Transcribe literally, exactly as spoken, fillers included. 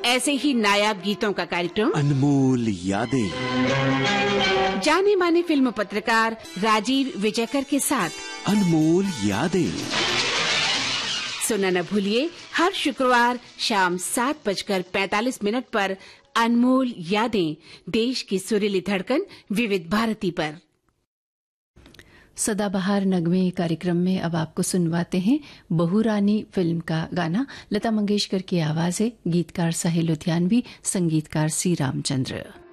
ऐसे ही नायाब गीतों का कार्यक्रम अनमोल यादें, जाने माने फिल्म पत्रकार राजीव विजयकर के साथ अनमोल यादें सुनना न भूलिए हर शुक्रवार शाम सात बजकर पैंतालीस मिनट पर अनमोल यादें, देश की सुरीली धड़कन विविध भारती पर। सदाबहार नगमे कार्यक्रम में अब आपको सुनवाते हैं बहू रानी फिल्म का गाना। लता मंगेशकर की आवाज है, गीतकार साहिल लुधियानवी, संगीतकार सी रामचंद्र।